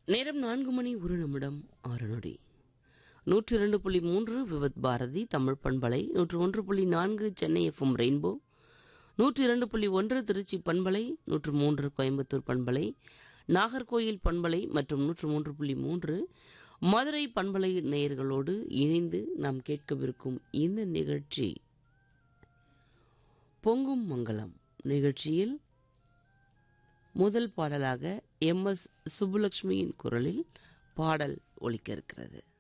நேரம் 4:01 102.3 விவத் பாரதி தமிழ் பண்பலை, 101.4 Chennai FM rainbow, 102.1 Trichy பண்பலை, 103 கோயம்புத்தூர் பண்பலை, நாகர்கோயில் பண்பலை மற்றும் 103.3 மதுரை பண்பலை நேயர்களோடு இணைந்து நாம் கேட்கவிருக்கும் இந்த நிகழ்ச்சி பொங்கும் மங்களம். நிகழ்ச்சியில் முதல் பாடலாக MS சுப்புலட்சுமியின் குரலில் பாடல் ஒலிக்க இருக்கிறது.